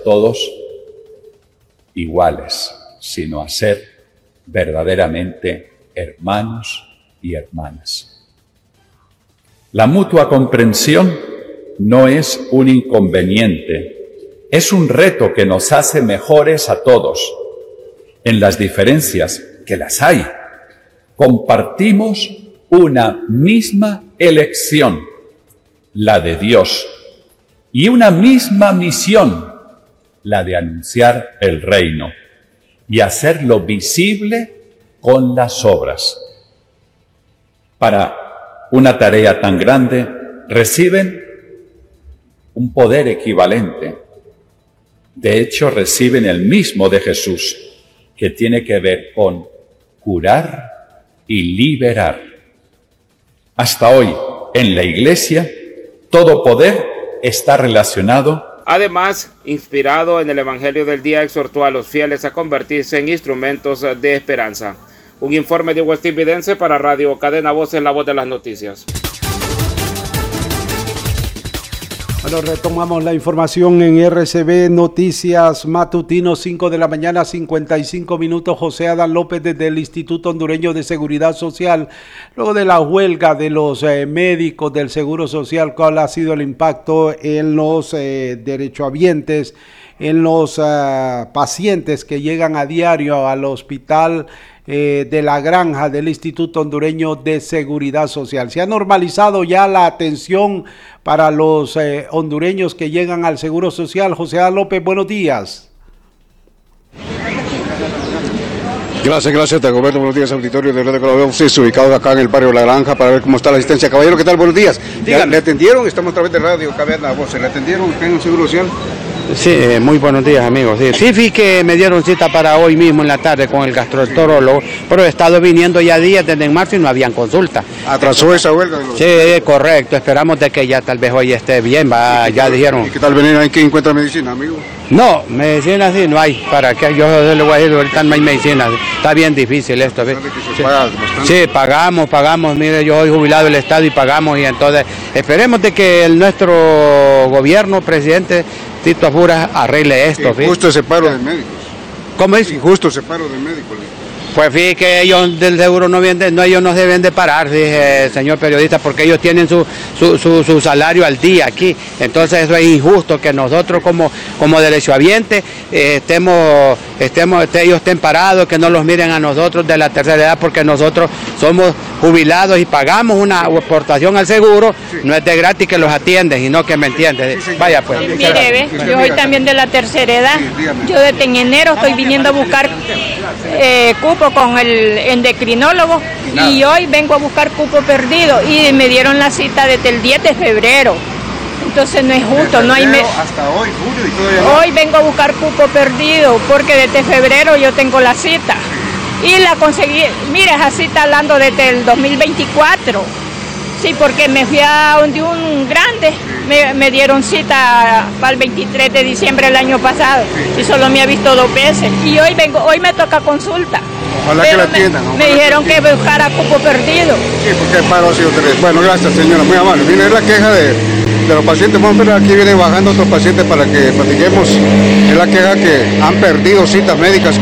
todos iguales, sino a ser verdaderamente hermanos y hermanas. La mutua comprensión no es un inconveniente, es un reto que nos hace mejores a todos. En las diferencias, que las hay, compartimos una misma elección, la de Dios, y una misma misión, la de anunciar el reino y hacerlo visible con las obras. Para una tarea tan grande, reciben un poder equivalente. De hecho, reciben el mismo de Jesús, que tiene que ver con curar y liberar. Hasta hoy, en la Iglesia, todo poder está relacionado. Además, inspirado en el Evangelio del día, exhortó a los fieles a convertirse en instrumentos de esperanza. Un informe de Westin Vidense para Radio Cadena Voz, en la voz de las noticias. Bueno, retomamos la información en RCB Noticias Matutino, 5 de la mañana, 55 minutos. José Adán López, desde el Instituto Hondureño de Seguridad Social, luego de la huelga de los médicos del Seguro Social, ¿cuál ha sido el impacto en los derechohabientes, en los pacientes que llegan a diario al hospital de la Granja del Instituto Hondureño de Seguridad Social? ¿Se ha normalizado ya la atención para los hondureños que llegan al Seguro Social? José A. López, buenos días. Gracias, Dagoberto. Buenos días, auditorio de Radio Cadena Voz, ubicado acá en el barrio La Granja, para ver cómo está la asistencia. Caballero, ¿qué tal? Buenos días. ¿Le atendieron? Estamos a través de Radio Cadena Voz. ¿Le atendieron en el Seguro Social? Sí, muy buenos días, amigos. Sí, vi que me dieron cita para hoy mismo en la tarde con el gastroenterólogo, pero he estado viniendo ya días desde marzo y no habían consulta. ¿Atrasó esa huelga? Sí, correcto. Esperamos de que ya tal vez hoy esté bien. Ya dijeron. ¿Y qué tal venir ahí que encuentra medicina, amigo? No, medicina sí no hay. ¿Para qué? Yo le voy a decir, ahorita no hay medicina. Está bien difícil esto. Sí, pagamos. Mire, yo soy jubilado del Estado y pagamos, y entonces esperemos de que nuestro gobierno, presidente Tito Afuras, arregle esto. Injusto ese paro de médicos. ¿Cómo es? Injusto ese paro de médicos. Pues fíjate que ellos del seguro ellos no deben de parar, dije, señor periodista, porque ellos tienen su salario al día aquí. Entonces eso es injusto que nosotros como derechohabientes ellos estén parados, que no los miren a nosotros de la tercera edad, porque nosotros somos jubilados y pagamos una aportación al seguro. Sí. No es de gratis que los atienden, y no que me entiendes. Vaya pues. Mire, yo soy también de la tercera edad. Yo desde en enero estoy viniendo a buscar cupo con el endocrinólogo, y hoy vengo a buscar cupo perdido, y me dieron la cita desde el 10 de febrero. Entonces no es justo, no hay hasta hoy, julio, y todavía no. Hoy vengo a buscar cupo perdido porque desde febrero yo tengo la cita y la conseguí. Mire, esa cita hablando desde el 2024. Sí, porque me fui a donde un grande, me dieron cita para el 23 de diciembre del año pasado, y solo me ha visto 2 veces. Y hoy me toca consulta. Ojalá que la atiendan. Me dijeron que buscara cupo perdido. Sí, porque el paro ha sido terrible. Bueno, gracias, señora, muy amable. Viene la queja de los pacientes. Vamos a ver, aquí vienen bajando otros pacientes para que platiquemos. Es la queja que han perdido citas médicas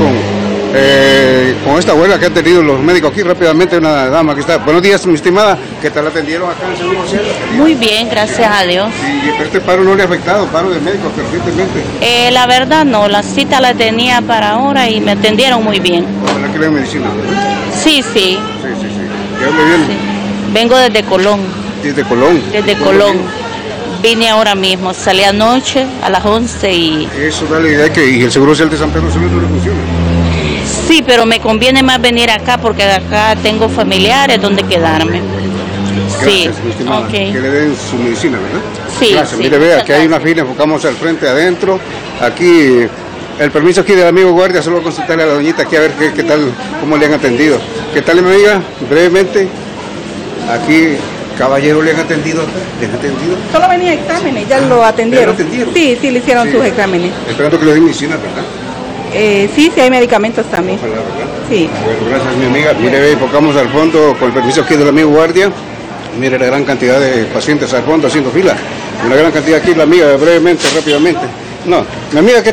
con esta huelga que han tenido los médicos aquí. Rápidamente, una dama que está. Buenos días, mi estimada. ¿Qué tal atendieron acá en el Seguro Social? Muy bien, gracias a Dios. Sí, pero este paro no le ha afectado, paro de médicos recientemente. La verdad no, la cita la tenía para ahora y me atendieron muy bien. Ojalá que le den medicina, ¿verdad? Sí. ¿De dónde viene? Sí. Vengo desde Colón. ¿Desde Colón? Desde Colón. Vine ahora mismo, salí anoche a las 11 y... Eso da la idea que y el Seguro Social de San Pedro Sula no le funciona. Sí, pero me conviene más venir acá porque acá tengo familiares donde quedarme. Gracias, sí, okay. Que le den su medicina, ¿verdad? Sí. Gracias. Sí, mire, vea que hay una fila, enfocamos al frente, adentro. Aquí, el permiso aquí del amigo guardia, solo consultarle a la doñita aquí a ver qué tal, cómo le han atendido. ¿Qué tal, mi amiga? Brevemente, aquí... Caballero, ¿le han atendido? Solo venía a exámenes, ya lo atendieron. ¿Lo atendieron? Sí, le hicieron sus exámenes. Esperando que le den medicina, ¿verdad? Sí, hay medicamentos también. Ojalá, ¿verdad? Sí. Bueno, gracias, mi amiga. Mire, ve, enfocamos al fondo con el permiso aquí del amigo guardia. Mire la gran cantidad de pacientes al fondo haciendo fila. Una gran cantidad aquí, la amiga, brevemente, rápidamente. No, mi amiga, ¿qué